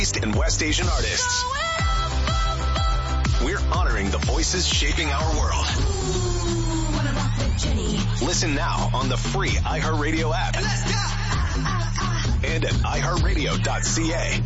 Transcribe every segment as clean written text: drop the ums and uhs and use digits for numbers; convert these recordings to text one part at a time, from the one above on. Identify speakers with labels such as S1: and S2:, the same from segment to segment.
S1: East and West Asian artists. We're honoring the voices shaping our world. Listen now on the free iHeartRadio app. And at iHeartRadio.ca.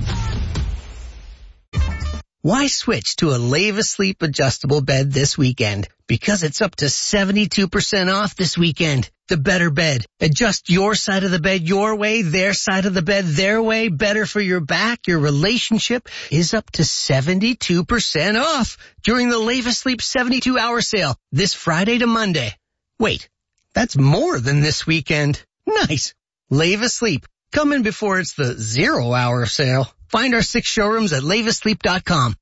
S2: Why switch to a Lave Asleep adjustable bed this weekend? Because it's up to 72% off this weekend. The better bed. Adjust your side of the bed your way, their side of the bed their way. Better for your back, your relationship is up to 72% off during the Lave Asleep 72-hour sale this Friday to Monday. Wait, that's more than this weekend. Nice. Lave Asleep. Come in before it's the 0-hour sale. Find our 6 showrooms at laveasleep.com.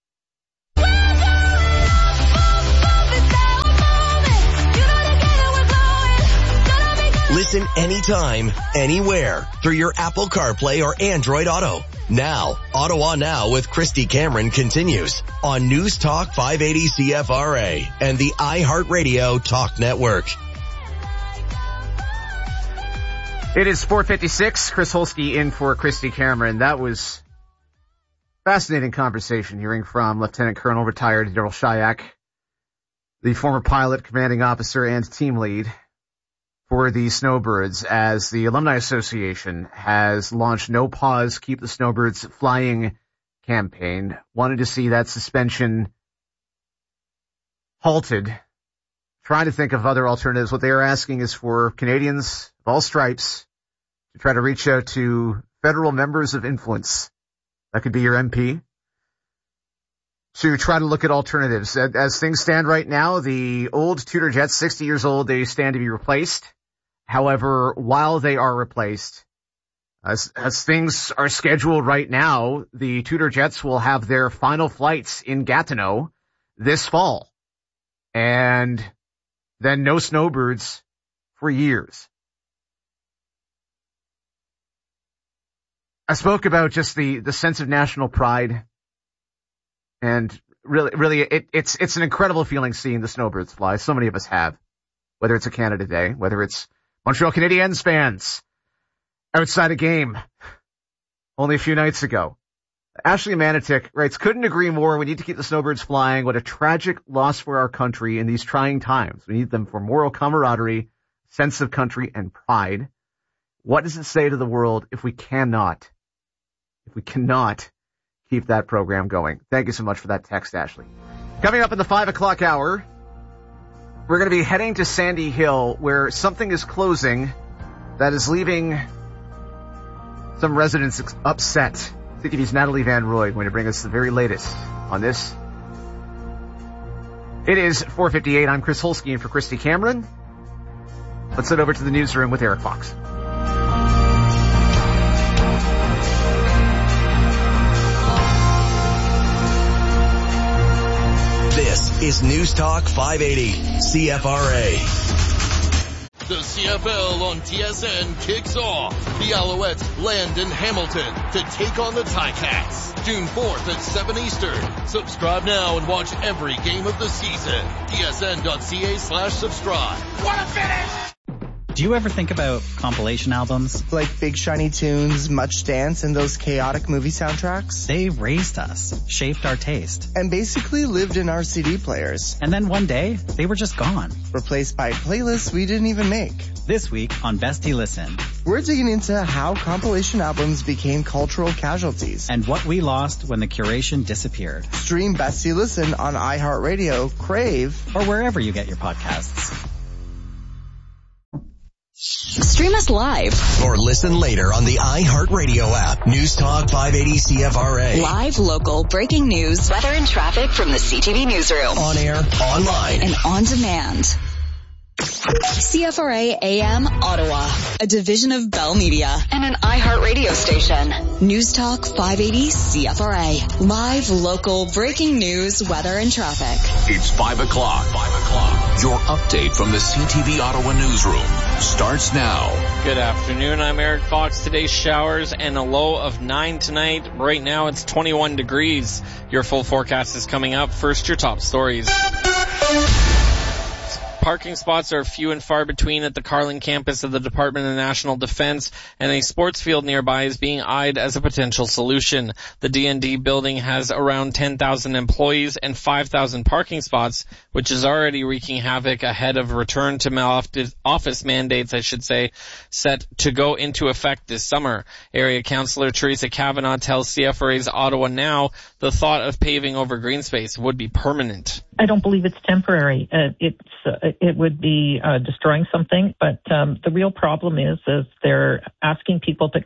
S3: Listen anytime, anywhere through your Apple CarPlay or Android Auto. Now, Ottawa Now with Christy Cameron continues on News Talk 580 CFRA and the iHeartRadio Talk Network.
S4: It is 4:56. Chris Holsky in for Christy Cameron. That was fascinating conversation hearing from Lieutenant Colonel retired Daryl Shayak, the former pilot, commanding officer, and team lead for the Snowbirds, as the Alumni Association has launched No Pause, Keep the Snowbirds Flying campaign. Wanted to see that suspension halted. Trying to think of other alternatives. What they are asking is for Canadians of all stripes to try to reach out to federal members of influence. That could be your MP. To try to look at alternatives. As things stand right now, the old Tudor jets, 60 years old, they stand to be replaced. However, while they are replaced, as things are scheduled right now, the Tudor jets will have their final flights in Gatineau this fall. And then no snowbirds for years. I spoke about just the sense of national pride. And really, it's an incredible feeling seeing the snowbirds fly. So many of us have, whether it's a Canada Day, whether it's Montreal Canadiens fans outside a game only a few nights ago. Ashley Manitic writes, couldn't agree more. We need to keep the snowbirds flying. What a tragic loss for our country in these trying times. We need them for moral camaraderie, sense of country, and pride. What does it say to the world if we cannot keep that program going? Thank you so much for that text, Ashley. Coming up in the 5 o'clock hour, we're going to be heading to Sandy Hill, where something is closing that is leaving some residents upset. CTV's Natalie Van Roy going to bring us the very latest on this. It is 4:58. I'm Chris Holsky in for Christy Cameron. Let's head over to the newsroom with Eric Fox.
S3: This is News Talk 580 CFRA.
S5: The CFL on TSN kicks off. The Alouettes land in Hamilton to take on the Ticats. June 4th at 7 Eastern. Subscribe now and watch every game of the season. TSN.ca/subscribe. What a finish!
S6: Do you ever think about compilation albums?
S7: Like Big Shiny Tunes, Much Dance, and those chaotic movie soundtracks?
S6: They raised us, shaped our taste,
S7: and basically lived in our CD players.
S6: And then one day, they were just gone.
S7: Replaced by playlists we didn't even make.
S6: This week on Bestie Listen,
S7: we're digging into how compilation albums became cultural casualties.
S6: And what we lost when the curation disappeared.
S7: Stream Bestie Listen on iHeartRadio, Crave,
S6: or wherever you get your podcasts.
S8: Stream us live.
S3: Or listen later on the iHeartRadio app. News Talk 580 CFRA.
S8: Live, local, breaking news, weather and traffic from the CTV newsroom.
S3: On air, online,
S8: and on demand. CFRA AM Ottawa, a division of Bell Media and an iHeartRadio station. News Talk 580 CFRA. Live, local, breaking news, weather, and traffic.
S1: It's 5 o'clock. 5 o'clock. Your update from the CTV Ottawa newsroom starts now.
S9: Good afternoon. I'm Eric Fox. Today's showers and a low of 9 tonight. Right now it's 21 degrees. Your full forecast is coming up. First, your top stories. Parking spots are few and far between at the Carling campus of the Department of National Defense, and a sports field nearby is being eyed as a potential solution. The D&D building has around 10,000 employees and 5,000 parking spots, which is already wreaking havoc ahead of return to office mandates, set to go into effect this summer. Area Councillor Teresa Kavanaugh tells CFRA's Ottawa Now the thought of paving over green space would be permanent.
S10: I don't believe it's temporary. It would be destroying something, but the real problem is they're asking people to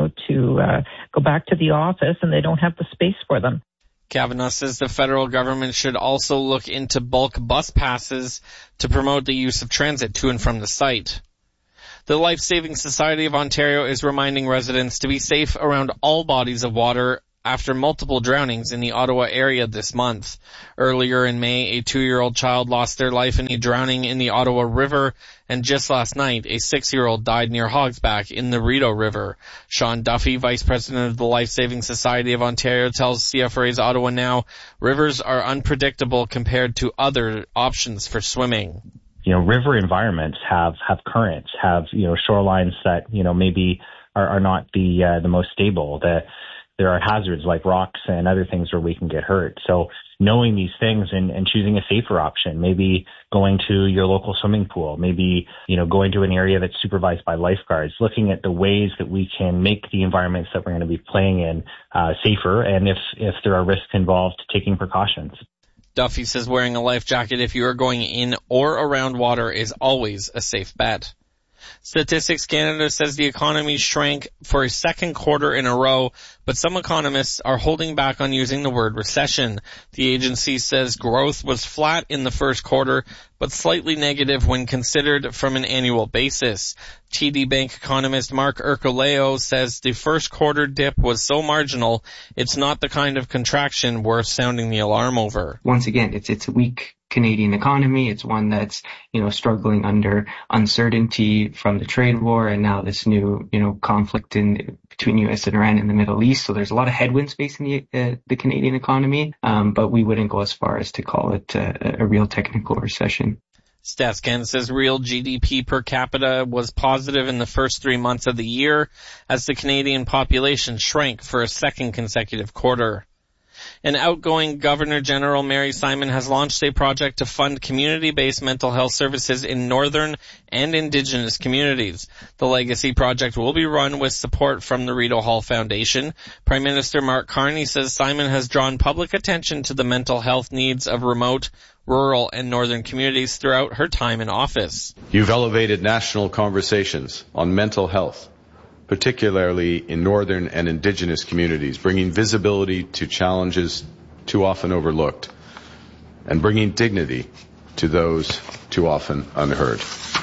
S10: go back to the office, and they don't have the space for them.
S9: Kavanaugh says the federal government should also look into bulk bus passes to promote the use of transit to and from the site. The Life Saving Society of Ontario is reminding residents to be safe around all bodies of water after multiple drownings in the Ottawa area this month. Earlier in May, a 2-year-old child lost their life in a drowning in the Ottawa River, and just last night, a 6-year-old died near Hogsback in the Rideau River. Sean Duffy, Vice President of the Life Saving Society of Ontario, tells CFRA's Ottawa Now, rivers are unpredictable compared to other options for swimming.
S11: River environments have currents, have, shorelines that, maybe are not the most stable. There are hazards like rocks and other things where we can get hurt. So knowing these things and choosing a safer option, maybe going to your local swimming pool, maybe, going to an area that's supervised by lifeguards, looking at the ways that we can make the environments that we're going to be playing in safer, and if there are risks involved, taking precautions.
S9: Duffy says wearing a life jacket if you are going in or around water is always a safe bet. Statistics Canada says the economy shrank for a second quarter in a row, but some economists are holding back on using the word recession. The agency says growth was flat in the first quarter, but slightly negative when considered from an annual basis. TD Bank economist Mark Ercoleo says the first quarter dip was so marginal, it's not the kind of contraction worth sounding the alarm over.
S12: Once again, it's a weak Canadian economy. It's one that's, struggling under uncertainty from the trade war and now this new, conflict between U.S. and Iran in the Middle East. So there's a lot of headwinds facing the Canadian economy, but we wouldn't go as far as to call it a real technical recession.
S9: Stats Canada says real GDP per capita was positive in the first 3 months of the year as the Canadian population shrank for a second consecutive quarter. An outgoing Governor General Mary Simon has launched a project to fund community-based mental health services in northern and Indigenous communities. The Legacy Project will be run with support from the Rideau Hall Foundation. Prime Minister Mark Carney says Simon has drawn public attention to the mental health needs of remote, rural, and northern communities throughout her time in office.
S13: You've elevated national conversations on mental health, particularly in northern and Indigenous communities, bringing visibility to challenges too often overlooked and bringing dignity to those too often unheard.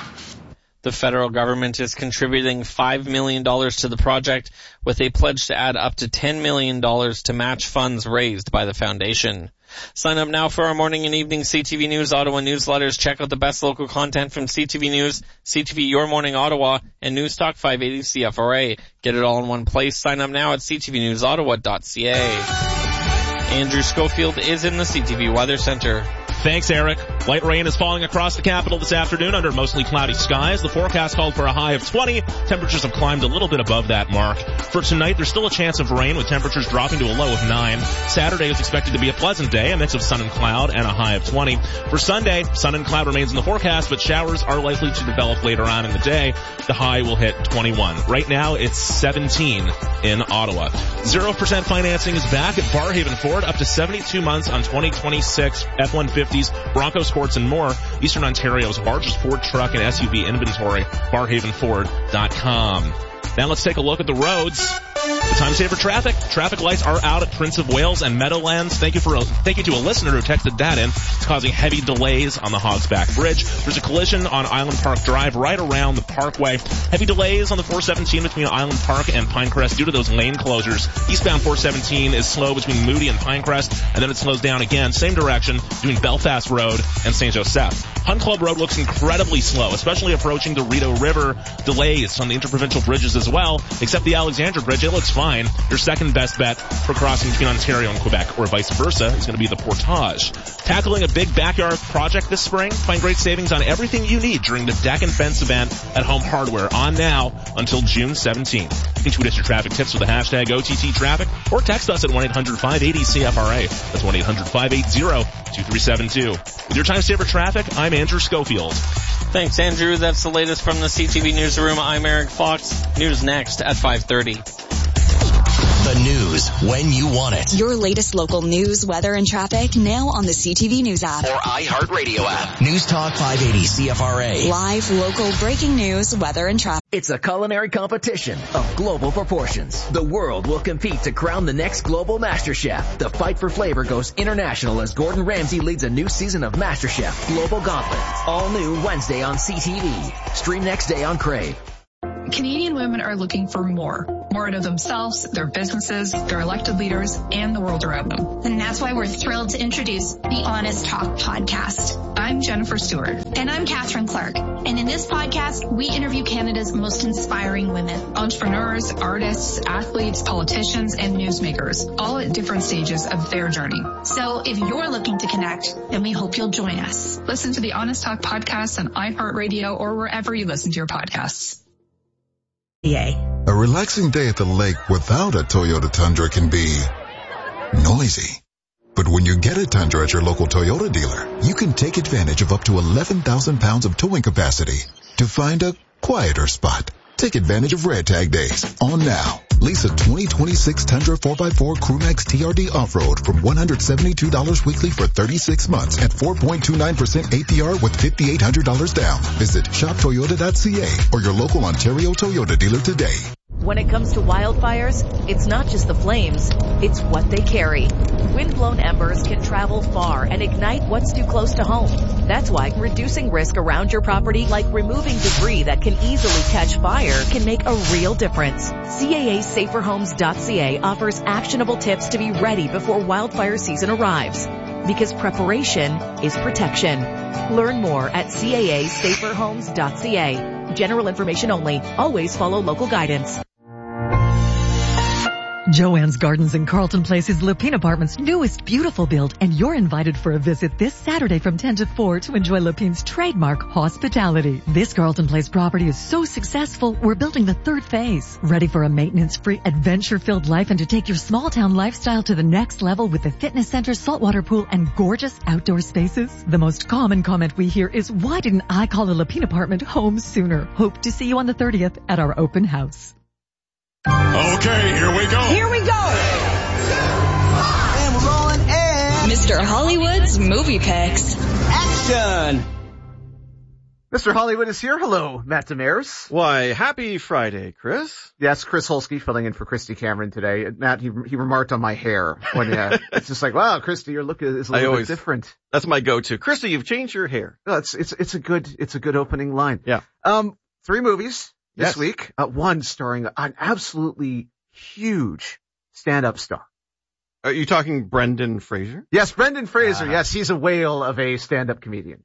S9: The federal government is contributing $5 million to the project with a pledge to add up to $10 million to match funds raised by the foundation. Sign up now for our morning and evening CTV News Ottawa newsletters. Check out the best local content from CTV News, CTV Your Morning Ottawa, and News Talk 580 CFRA. Get it all in one place. Sign up now at ctvnewsottawa.ca. Andrew Schofield is in the CTV Weather Center.
S14: Thanks, Eric. Light rain is falling across the capital this afternoon under mostly cloudy skies. The forecast called for a high of 20. Temperatures have climbed a little bit above that mark. For tonight, there's still a chance of rain with temperatures dropping to a low of 9. Saturday is expected to be a pleasant day, a mix of sun and cloud, and a high of 20. For Sunday, sun and cloud remains in the forecast, but showers are likely to develop later on in the day. The high will hit 21. Right now, it's 17 in Ottawa. 0% financing is back at Barhaven Ford, up to 72 months on 2026 F-150s, Bronco Sports, and more. Eastern Ontario's largest Ford truck and SUV inventory, barhavenford.com. Now let's take a look at the roads. The time saver traffic. Traffic lights are out at Prince of Wales and Meadowlands. Thank you to a listener who texted that in. It's causing heavy delays on the Hogsback Bridge. There's a collision on Island Park Drive right around the Parkway. Heavy delays on the 417 between Island Park and Pinecrest due to those lane closures. Eastbound 417 is slow between Moody and Pinecrest, and then it slows down again, same direction, between Belfast Road and St. Joseph. Hunt Club Road looks incredibly slow, especially approaching the Rideau River. Delays on the interprovincial bridges as well, except the Alexandra Bridge. It looks fine. Your second best bet for crossing between Ontario and Quebec, or vice versa, is going to be the portage. Tackling a big backyard project this spring? Find great savings on everything you need during the Deck and Fence event at Home Hardware on now until June 17th. You can tweet us your traffic tips with the hashtag OTTTraffic or text us at 1-800-580-CFRA. That's 1-800-580-2372. With your time saver traffic, I'm Andrew Schofield.
S9: Thanks, Andrew. That's the latest from the CTV Newsroom. I'm Eric Fox. News next at 5:30.
S3: The news when you want it.
S8: Your latest local news, weather, and traffic now on the CTV News app.
S3: Or iHeartRadio app. News Talk 580 CFRA.
S8: Live, local, breaking news, weather, and traffic.
S15: It's a culinary competition of global proportions. The world will compete to crown the next global MasterChef. The fight for flavor goes international as Gordon Ramsay leads a new season of MasterChef Global Gauntlet. All new Wednesday on CTV. Stream next day on Crave.
S16: Canadian women are looking for more out of themselves, their businesses, their elected leaders, and the world around them.
S17: And that's why we're thrilled to introduce the Honest Talk podcast.
S16: I'm Jennifer Stewart.
S17: And I'm Catherine Clark. And in this podcast, we interview Canada's most inspiring women.
S16: Entrepreneurs, artists, athletes, politicians, and newsmakers, all at different stages of their journey.
S17: So if you're looking to connect, then we hope you'll join us.
S16: Listen to the Honest Talk podcast on iHeartRadio or wherever you listen to your podcasts.
S18: A relaxing day at the lake without a Toyota Tundra can be noisy. But when you get a Tundra at your local Toyota dealer, you can take advantage of up to 11,000 pounds of towing capacity to find a quieter spot. Take advantage of Red Tag Days on now. Lease a 2026 Tundra 4x4 Crewmax TRD Off-Road from $172 weekly for 36 months at 4.29% APR with $5,800 down. Visit shoptoyota.ca or your local Ontario Toyota dealer today.
S19: When it comes to wildfires, it's not just the flames, it's what they carry. Wind-blown embers can travel far and ignite what's too close to home. That's why reducing risk around your property, like removing debris that can easily catch fire, can make a real difference. CAASaferHomes.ca offers actionable tips to be ready before wildfire season arrives. Because preparation is protection. Learn more at CAASaferHomes.ca. General information only. Always follow local guidance.
S20: Joanne's Gardens in Carlton Place is Lapine Apartments' newest beautiful build, and you're invited for a visit this Saturday from 10 to 4 to enjoy Lapine's trademark hospitality. This Carlton Place property is so successful, we're building the third phase. Ready for a maintenance-free, adventure-filled life and to take your small-town lifestyle to the next level with the fitness center, saltwater pool, and gorgeous outdoor spaces? The most common comment we hear is, why didn't I call a Lapine apartment home sooner? Hope to see you on the 30th at our open house.
S21: Okay, here we go.
S8: Here we go.
S21: And we're rolling and
S8: Mr. Hollywood's movie picks.
S21: Action.
S4: Mr. Hollywood is here. Hello, Matt Demers.
S22: Why, happy Friday, Chris.
S4: Yes, Chris Holsky filling in for Christy Cameron today. Matt, he remarked on my hair when it's just like, wow, Christy, your look is a little bit different.
S22: That's my go-to. Christy, you've changed your hair.
S4: No, it's a good opening line.
S22: Yeah.
S4: 3 movies. This week, one starring an absolutely huge stand-up star.
S22: Are you talking Brendan Fraser?
S4: Yes, Brendan Fraser. Yes, he's a whale of a stand-up comedian.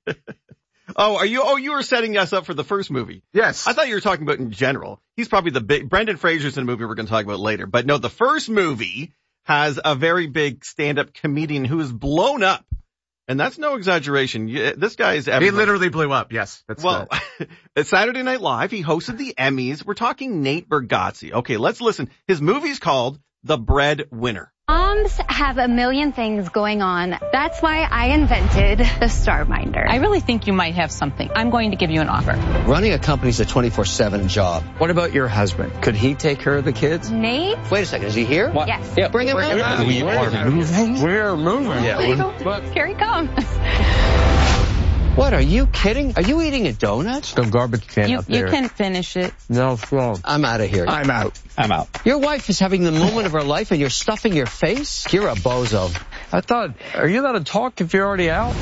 S22: You were setting us up for the first movie.
S4: Yes.
S22: I thought you were talking about in general. He's probably Brendan Fraser's in a movie we're going to talk about later. But no, the first movie has a very big stand-up comedian who is blown up. And that's no exaggeration. This guy is everywhere.
S4: He literally blew up, yes.
S22: At Saturday Night Live, he hosted the Emmys. We're talking Nate Bargatze. Okay, let's listen. His movie's called The Breadwinner.
S23: Moms have a million things going on. That's why I invented the StarMinder.
S24: I really think you might have something. I'm going to give you an offer.
S25: Running a company's a 24/7 job. What about your husband? Could he take care of the kids?
S23: Nate?
S25: Wait a second, is he here?
S23: What? Yes.
S25: Yeah, bring him in.
S23: We
S25: are moving. We're moving.
S23: Yeah. Here he comes.
S25: What, are you kidding? Are you eating a donut? The garbage can up there.
S24: You can finish it.
S25: No, I'm out of here. I'm out. Your wife is having the moment of her life and you're stuffing your face? You're a bozo. Are you allowed to talk if you're already out?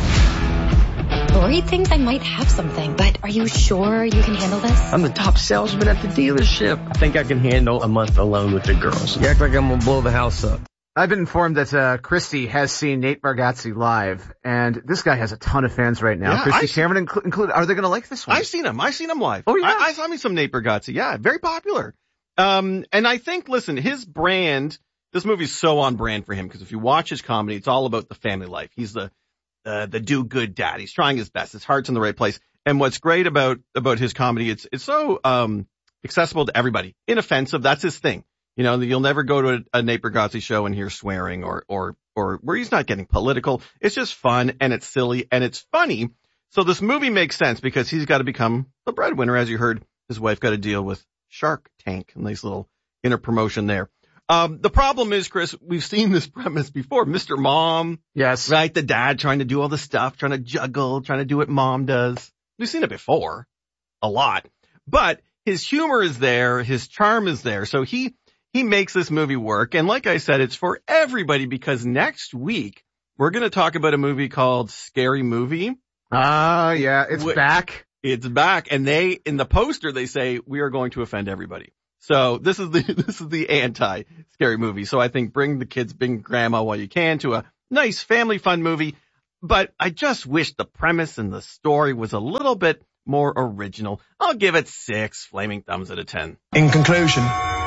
S23: Lori thinks I might have something, but are you sure you can handle this?
S25: I'm the top salesman at the dealership. I think I can handle a month alone with the girls. You act like I'm going to blow the house up.
S4: I've been informed that Christy has seen Nate Bargatze live, and this guy has a ton of fans right now. Yeah, Christy Cameron included. Are they going to like this one?
S22: I've seen him live.
S4: Oh, yeah?
S22: I saw me some Nate Bargatze. Yeah, very popular. And I think, listen, his brand, this movie's so on brand for him, because if you watch his comedy, it's all about the family life. He's the do-good dad. He's trying his best. His heart's in the right place. And what's great about his comedy, it's so accessible to everybody. Inoffensive, that's his thing. You know, you'll never go to a Nate Bargatze show and hear swearing or where he's not getting political. It's just fun and it's silly and it's funny. So this movie makes sense because he's got to become the breadwinner. As you heard, his wife got to deal with Shark Tank. Nice little inner promotion there. The problem is, Chris, we've seen this premise before. Mr. Mom.
S4: Yes.
S22: Right? The dad trying to do all the stuff, trying to juggle, trying to do what mom does. We've seen it before. A lot. But his humor is there. His charm is there. So he makes this movie work. And like I said, it's for everybody because next week we're going to talk about a movie called Scary Movie.
S4: Yeah. It's back.
S22: It's back. And in the poster, they say we are going to offend everybody. So this is the anti-scary movie. So I think bring the kids, bring grandma while you can to a nice family fun movie. But I just wish the premise and the story was a little bit more original. I'll give it 6 flaming thumbs out of 10.
S21: In conclusion.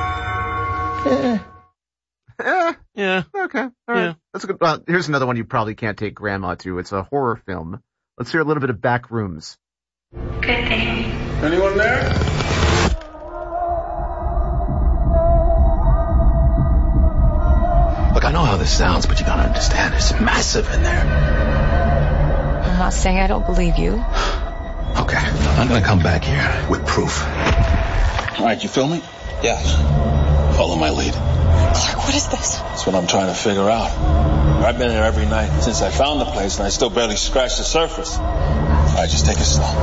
S22: Yeah.
S4: Okay. All right. Yeah. That's a good. Here's another one you probably can't take grandma to. It's a horror film. Let's hear a little bit of Back Rooms.
S21: Good day. Anyone there?
S1: Look, I know how this sounds, but you gotta understand, it's massive in there.
S24: I'm not saying I don't believe you.
S1: Okay, I'm gonna come back here with proof. All right, you feel me? Yes. Follow my lead.
S24: Clark, what is this?
S1: That's what I'm trying to figure out. I've been here every night since I found the place, and I still barely scratched the surface. All right, just take it slow.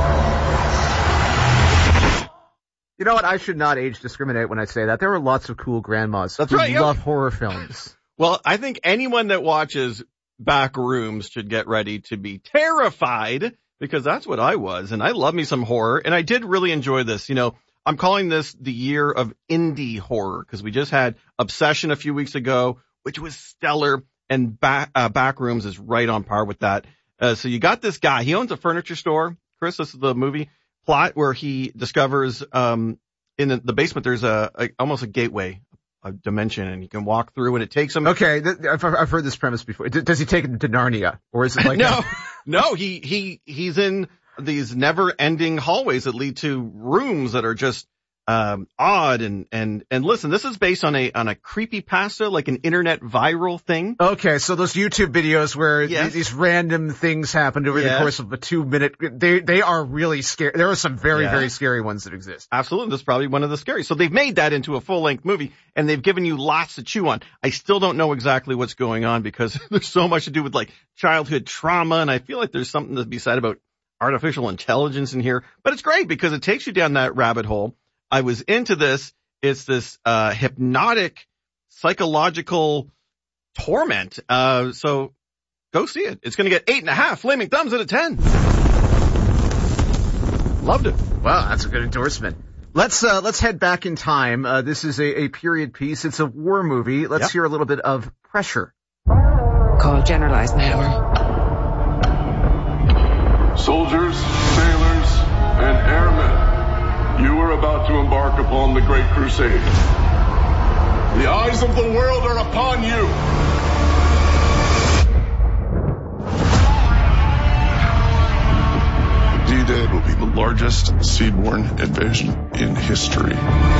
S4: You know what? I should not age discriminate when I say that. There were lots of cool grandmas
S22: That's
S4: who
S22: right,
S4: love horror films.
S22: Well, I think anyone that watches Back Rooms should get ready to be terrified because that's what I was. And I love me some horror. And I did really enjoy this. You know, I'm calling this the year of indie horror because we just had Obsession a few weeks ago, which was stellar. And Back Rooms is right on par with that. So you got this guy. He owns a furniture store. Chris, this is the movie plot where he discovers in the basement there's almost a gateway, a dimension, and you can walk through, and it takes him.
S4: Okay, I've heard this premise before. Does he take it to Narnia, or is it like
S22: No, he's in these never-ending hallways that lead to rooms that are just odd and listen, this is based on a creepypasta, like an internet viral thing.
S4: Okay, so those YouTube videos where these random things happened over the course of a 2-minute, they are really scary. There are some very, very scary ones that exist.
S22: Absolutely. This is probably one of the scary. So they've made that into a full-length movie and they've given you lots to chew on. I still don't know exactly what's going on because there's so much to do with like childhood trauma, and I feel like there's something to be said about artificial intelligence in here, but it's great because it takes you down that rabbit hole. I was into this. It's this hypnotic psychological torment. So go see it. It's going to get 8.5 flaming thumbs out of 10. Loved it.
S4: Wow, that's a good endorsement. Let's head back in time. This is a period piece. It's a war movie. Let's hear a little bit of Pressure.
S24: Call General Eisenhower.
S21: Soldiers, sailors, and airmen, you are about to embark upon the Great Crusade. The eyes of the world are upon you. D-Day will be the largest seaborne invasion in history.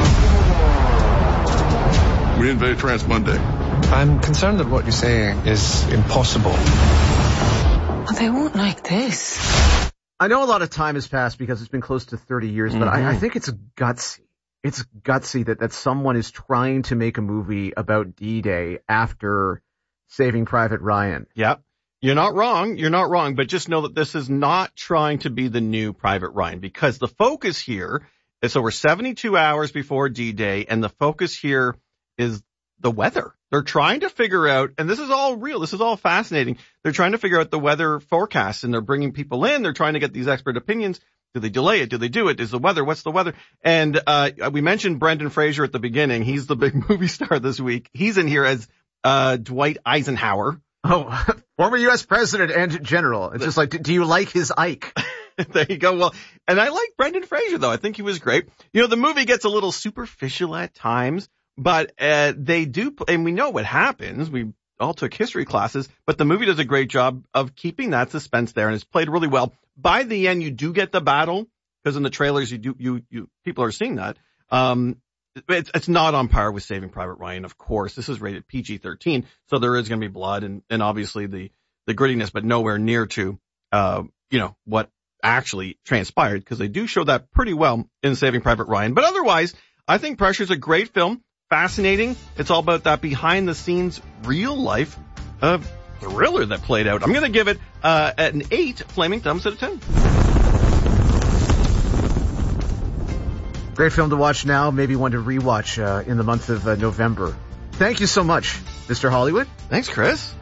S21: We invade Transmonday.
S2: I'm concerned that what you're saying is impossible.
S24: Oh, they won't like this.
S4: I know a lot of time has passed because it's been close to 30 years, but I think it's gutsy. It's gutsy that someone is trying to make a movie about D-Day after Saving Private Ryan.
S22: Yep. You're not wrong. You're not wrong. But just know that this is not trying to be the new Private Ryan because the focus here is over 72 hours before D-Day, and the focus here is the weather. They're trying to figure out, and this is all real, this is all fascinating. They're trying to figure out the weather forecast, and they're bringing people in. They're trying to get these expert opinions. Do they delay it? Do they do it? Is the weather? What's the weather? And we mentioned Brendan Fraser at the beginning. He's the big movie star this week. He's in here as Dwight Eisenhower.
S4: Oh, former U.S. president and general. It's just like, do you like his Ike?
S22: There you go. Well, and I like Brendan Fraser, though. I think he was great. You know, the movie gets a little superficial at times, but they do, and we know what happens. We all took history classes, but the movie does a great job of keeping that suspense there, and it's played really well. By the end, you do get the battle, because in the trailers, you people are seeing that. It's not on par with Saving Private Ryan, of course. This is rated PG-13, so there is going to be blood and obviously the grittiness, but nowhere near to, what actually transpired, because they do show that pretty well in Saving Private Ryan. But otherwise, I think Pressure's a great film. Fascinating. It's all about that behind the scenes real life thriller that played out. I'm going to give it an 8 flaming thumbs out of 10.
S4: Great film to watch now, maybe one to rewatch in the month of November. Thank you so much, Mr. Hollywood.
S22: Thanks, Chris.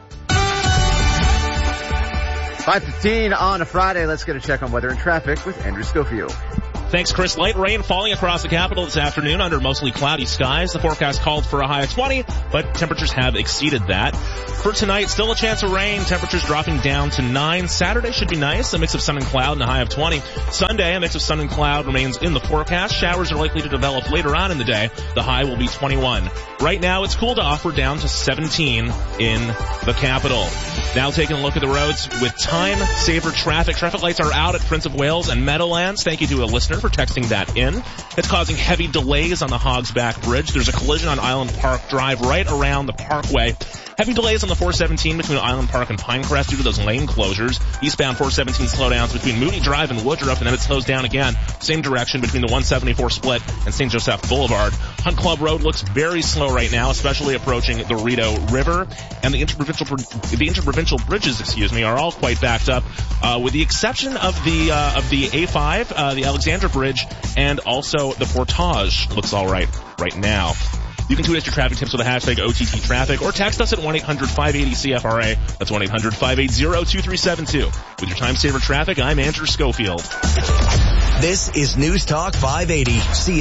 S4: 5:15 on a Friday. Let's get a check on weather and traffic with Andrew Schofield.
S14: Thanks, Chris. Light rain falling across the capital this afternoon under mostly cloudy skies. The forecast called for a high of 20, but temperatures have exceeded that. For tonight, still a chance of rain. Temperatures dropping down to 9. Saturday should be nice, a mix of sun and cloud and a high of 20. Sunday, a mix of sun and cloud remains in the forecast. Showers are likely to develop later on in the day. The high will be 21. Right now, it's cooled off. We're down to 17 in the capital. Now taking a look at the roads with time-saver traffic. Traffic lights are out at Prince of Wales and Meadowlands. Thank you to a listener for texting that in. It's causing heavy delays on the Hogsback Bridge. There's a collision on Island Park Drive right around the parkway. Heavy delays on the 417 between Island Park and Pinecrest due to those lane closures. Eastbound 417 slowdowns between Moody Drive and Woodruff, and then it slows down again. Same direction between the 174 split and St. Joseph Boulevard. Hunt Club Road looks very slow right now, especially approaching the Rideau River. And the interprovincial bridges, are all quite backed up, with the exception of the A5, the Alexandra Bridge, and also the Portage looks all right now. You can tweet us your traffic tips with the hashtag OTT Traffic or text us at 1-800-580-CFRA. That's 1-800-580-2372. With your time saver traffic, I'm Andrew Schofield.
S3: This is News Talk 580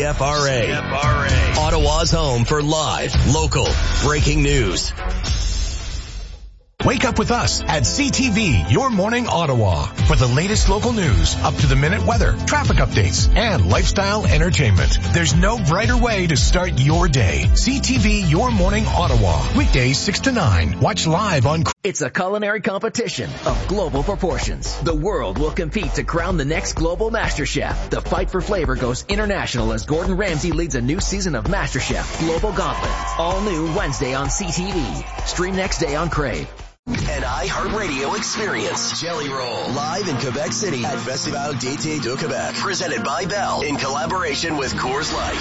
S3: CFRA. Ottawa's home for live, local, breaking news.
S5: Wake up with us at CTV, Your Morning Ottawa, for the latest local news, up-to-the-minute weather, traffic updates, and lifestyle entertainment. There's no brighter way to start your day. CTV, Your Morning Ottawa, weekdays 6 to 9. Watch live on...
S15: It's a culinary competition of global proportions. The world will compete to crown the next global MasterChef. The fight for flavor goes international as Gordon Ramsay leads a new season of MasterChef Global Gauntlet. All new Wednesday on CTV. Stream next day on Crave.
S3: An iHeartRadio experience. Jelly Roll. Live in Quebec City at Festival d'Été de Québec. Presented by Bell in collaboration with Coors Light.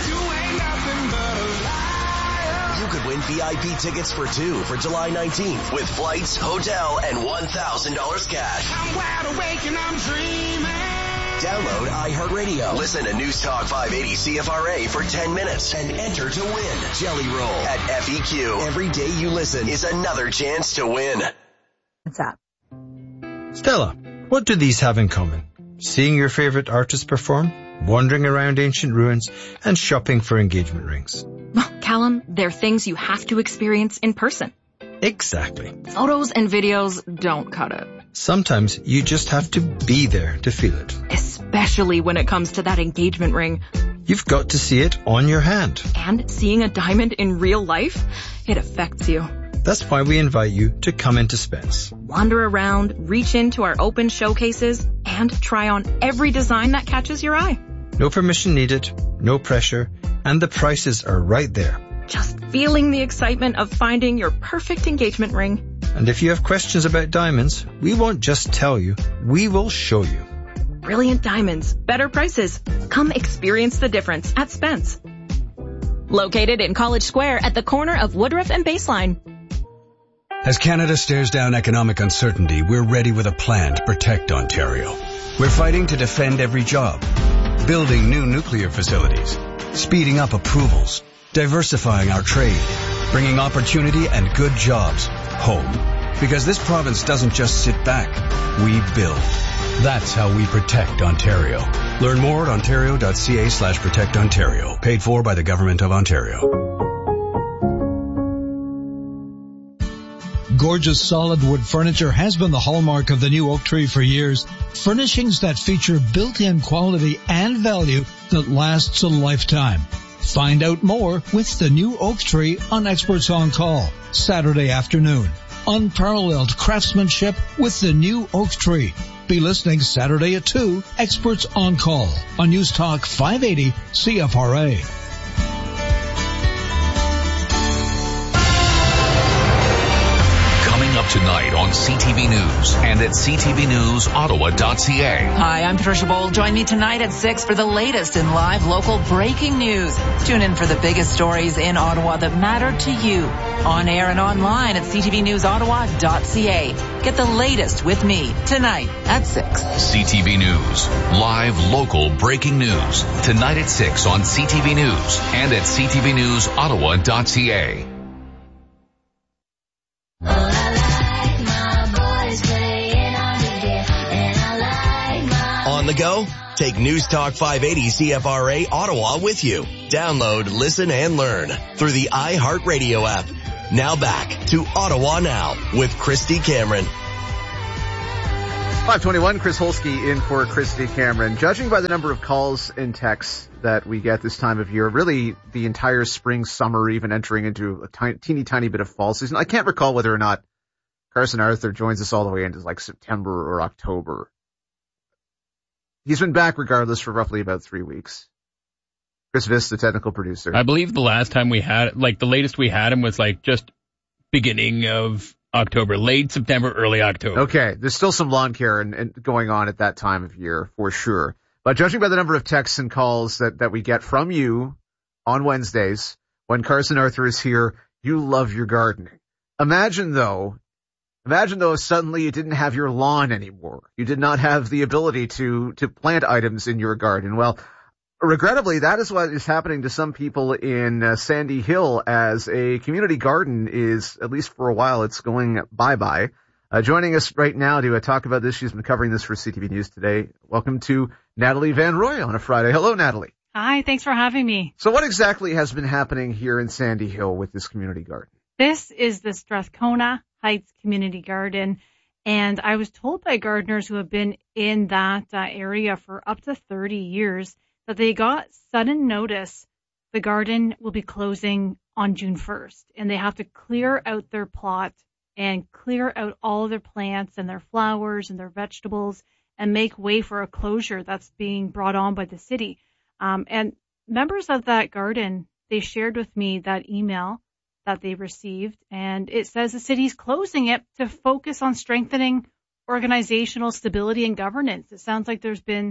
S3: You could win VIP tickets for 2 for July 19th with flights, hotel, and $1,000 cash. I'm wide awake and I'm dreaming. Download iHeartRadio. Listen to News Talk 580 CFRA for 10 minutes and enter to win. Jelly Roll at FEQ. Every day you listen is another chance to win.
S6: What's up? Stella, what do these have in common? Seeing your favorite artist perform, wandering around ancient ruins, and shopping for engagement rings.
S7: Well, Callum, they're things you have to experience in person.
S6: Exactly.
S7: Photos and videos don't cut it.
S6: Sometimes you just have to be there to feel it.
S7: Especially when it comes to that engagement ring.
S6: You've got to see it on your hand.
S7: And seeing a diamond in real life, it affects you.
S6: That's why we invite you to come into Spence.
S7: Wander around, reach into our open showcases, and try on every design that catches your eye.
S6: No permission needed, no pressure, and the prices are right there.
S7: Just feeling the excitement of finding your perfect engagement ring.
S6: And if you have questions about diamonds, we won't just tell you, we will show you.
S7: Brilliant diamonds, better prices. Come experience the difference at Spence. Located in College Square at the corner of Woodruff and Baseline.
S10: As Canada stares down economic uncertainty, we're ready with a plan to protect Ontario. We're fighting to defend every job, building new nuclear facilities, speeding up approvals, diversifying our trade, bringing opportunity and good jobs home. Because this province doesn't just sit back, we build. That's how we protect Ontario. Learn more at ontario.ca/protectontario. Paid for by the Government of Ontario.
S9: Gorgeous solid wood furniture has been the hallmark of the new Oak Tree for years. Furnishings that feature built-in quality and value that lasts a lifetime. Find out more with the new Oak Tree on Experts on Call, Saturday afternoon. Unparalleled craftsmanship with the new Oak Tree. Be listening Saturday at 2, Experts on Call on News Talk 580 CFRA.
S11: Up tonight on CTV News and at ctvnewsottawa.ca.
S12: Hi, I'm Patricia Bold. Join me tonight at 6 for the latest in live local breaking news. Tune in for the biggest stories in Ottawa that matter to you. On air and online at ctvnewsottawa.ca. Get the latest with me tonight at 6.
S11: CTV News. Live local breaking news. Tonight at 6 on CTV News and at ctvnewsottawa.ca.
S3: On the go? Take News Talk 580 CFRA Ottawa with you. Download, listen, and learn through the iHeartRadio app. Now back to Ottawa Now with Christy Cameron.
S4: 521, Chris Holsky in for Christy Cameron. Judging by the number of calls and texts that we get this time of year, really the entire spring, summer, even entering into a teeny bit of fall season. I can't recall whether or not Carson Arthur joins us all the way into like September or October. He's been back regardless for roughly about 3 weeks. Chris Viss, the technical producer.
S13: I believe the last time we had, like the latest we had him was like just beginning of October, late September, early October.
S4: Okay, there's still some lawn care and going on at that time of year for sure. But judging by the number of texts and calls that we get from you on Wednesdays, when Carson Arthur is here, you love your gardening. Imagine though if suddenly you didn't have your lawn anymore. You did not have the ability to plant items in your garden. Well, regrettably, that is what is happening to some people in Sandy Hill as a community garden is, at least for a while, it's going bye-bye. Joining us right now to talk about this, she's been covering this for CTV News today. Welcome to Natalie Van Roy on a Friday. Hello, Natalie.
S17: Hi, thanks for having me.
S4: So what exactly has been happening here in Sandy Hill with this community garden?
S17: This is the Strathcona Heights Community Garden, and I was told by gardeners who have been in that area for up to 30 years that they got sudden notice the garden will be closing on June 1st, and they have to clear out their plot and clear out all of their plants and their flowers and their vegetables and make way for a closure that's being brought on by the city. And members of that garden, they shared with me that email that they received, and it says the city's closing it to focus on strengthening organizational stability and governance. It sounds like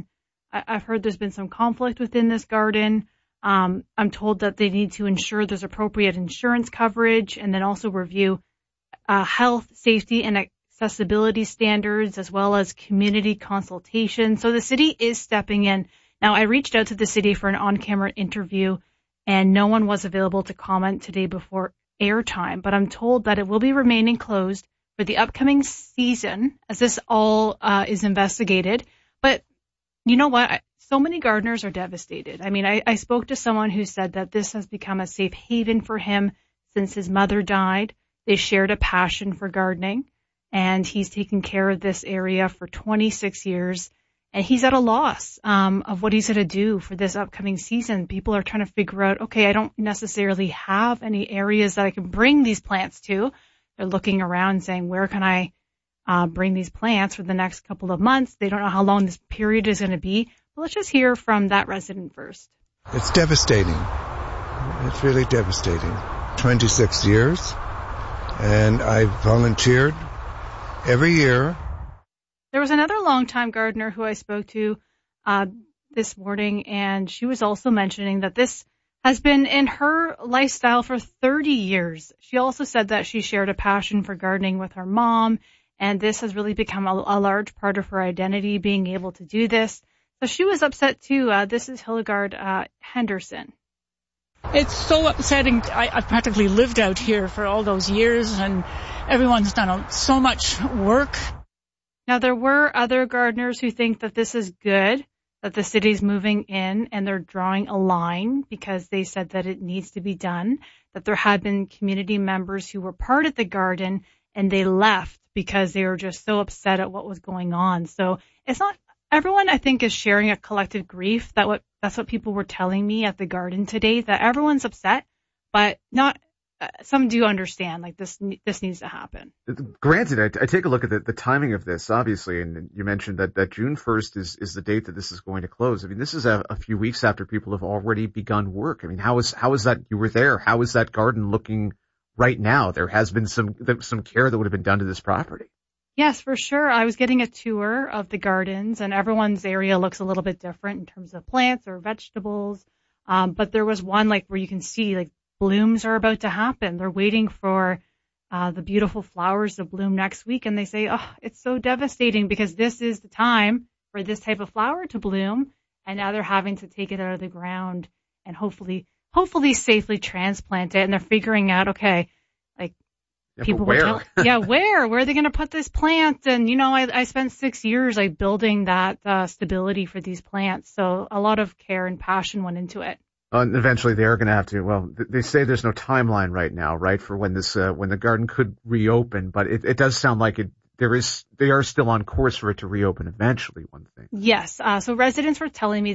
S17: I've heard there's been some conflict within this garden. I'm told that they need to ensure there's appropriate insurance coverage and then also review health, safety, and accessibility standards as well as community consultation. So the city is stepping in. Now, I reached out to the city for an on-camera interview, and no one was available to comment today before airtime, but I'm told that it will be remaining closed for the upcoming season as this all is investigated. But you know what? So many gardeners are devastated. I mean, I spoke to someone who said that this has become a safe haven for him since his mother died. They shared a passion for gardening, and he's taken care of this area for 26 years. And he's at a loss of what he's going to do for this upcoming season. People are trying to figure out, okay, I don't necessarily have any areas that I can bring these plants to. They're looking around saying, where can I bring these plants for the next couple of months? They don't know how long this period is going to be. But let's just hear from that resident first.
S26: It's devastating. It's really devastating. 26 years, and I've volunteered every year.
S17: There was another longtime gardener who I spoke to this morning, and she was also mentioning that this has been in her lifestyle for 30 years. She also said that she shared a passion for gardening with her mom, and this has really become a large part of her identity, being able to do this. So she was upset too. This is Hildegard Henderson.
S27: It's so upsetting. I've practically lived out here for all those years, and everyone's done so much work.
S17: Now, there were other gardeners who think that this is good, that the city's moving in and they're drawing a line because they said that it needs to be done, that there had been community members who were part of the garden and they left because they were just so upset at what was going on. So it's not everyone, I think, is sharing a collective grief. That's what people were telling me at the garden today, that everyone's upset, but not. Some do understand, like this needs to happen.
S4: Granted, I take a look at the timing of this, obviously, and you mentioned that June 1st is the date that this is going to close. I mean, this is a few weeks after people have already begun work. I mean, how is that? You were there. How is that garden looking right now? There has been some care that would have been done to this property.
S17: Yes, for sure. I was getting a tour of the gardens, and everyone's area looks a little bit different in terms of plants or vegetables. But there was one like where you can see like blooms are about to happen. They're waiting for the beautiful flowers to bloom next week. And they say, oh, it's so devastating because this is the time for this type of flower to bloom. And now they're having to take it out of the ground and hopefully safely transplant it. And they're figuring out, okay, like people were where are they going to put this plant? And, I spent 6 years like building that stability for these plants. So a lot of care and passion went into it.
S4: And eventually they are going to have to, well, they say there's no timeline right now, right, for when when the garden could reopen, but it does sound like they are still on course for it to reopen eventually, one thing.
S17: Yes. So residents were telling me